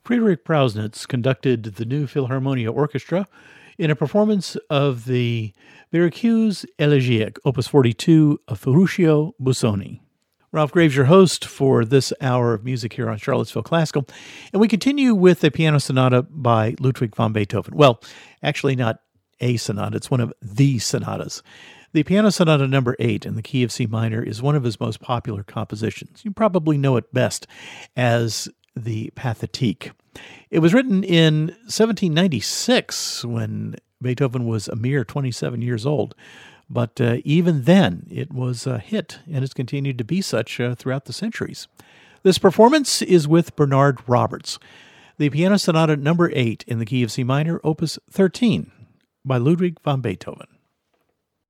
Friedrich Prausnitz conducted the New Philharmonia Orchestra in a performance of the Virtuosi Elegiac, Opus 42 of Ferruccio Busoni. Ralph Graves, your host for this hour of music here on Charlottesville Classical, and we continue with a piano sonata by Ludwig van Beethoven. Well, actually not a sonata, it's one of the sonatas. The Piano Sonata No. 8 in the key of C minor is one of his most popular compositions. You probably know it best as the Pathétique. It was written in 1796 when Beethoven was a mere 27 years old. But even then, it was a hit, and it's continued to be such throughout the centuries. This performance is with Bernard Roberts. The Piano Sonata No. 8 in the key of C minor, Opus 13, by Ludwig van Beethoven.